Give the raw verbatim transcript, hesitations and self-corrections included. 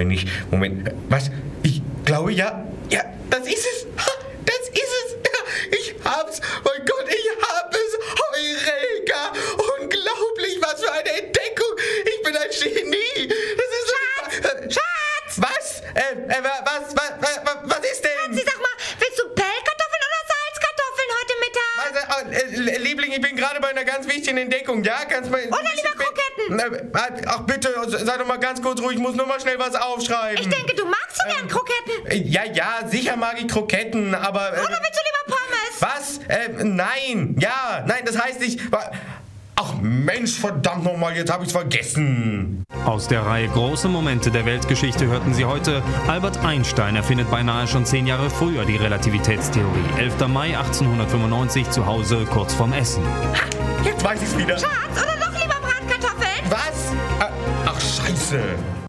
wenn ich... Moment, was? Ich glaube, ja, ja, das ist es. Ha, das ist es. Ja, ich hab's. Mein Gott, ich hab es. Heureka. Unglaublich, was für eine Entdeckung. Ich bin ein Genie. Das ist so... Schatz! Schatz! Was? Äh, äh, was, was, was, was ist denn? Schatzi, sag mal, willst du Pellkartoffeln oder Salzkartoffeln heute Mittag? Also, äh, Liebling, ich bin gerade bei einer ganz wichtigen Entdeckung, ja? Kannst du mal... Oder lieber Kroketten? Äh, ach bitte, sei doch mal ganz kurz ruhig, ich muss nur mal schnell was aufschreiben. Ich denke, du magst so gern Kroketten. Ja, ja, sicher mag ich Kroketten, aber... Äh, Oder willst du lieber Pommes? Was? Äh, nein, ja, nein, das heißt ich... Ach Mensch, verdammt nochmal, jetzt habe ich's vergessen. Aus der Reihe Große Momente der Weltgeschichte hörten Sie heute: Albert Einstein erfindet beinahe schon zehn Jahre früher die Relativitätstheorie. elfter Mai achtzehnhundertfünfundneunzig, zu Hause, kurz vorm Essen. Ha, jetzt weiß ich's wieder. Schatz, oder doch lieber Bratkartoffeln? Was? Ach, scheiße.